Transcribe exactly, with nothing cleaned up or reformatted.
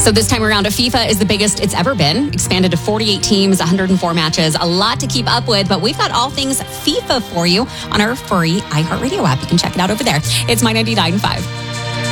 So this time around, FIFA is the biggest it's ever been. Expanded to forty-eight teams, one hundred four matches. A lot to keep up with, but we've got all things FIFA for you on our free iHeartRadio app. You can check it out over there. It's My ninety-nine point five.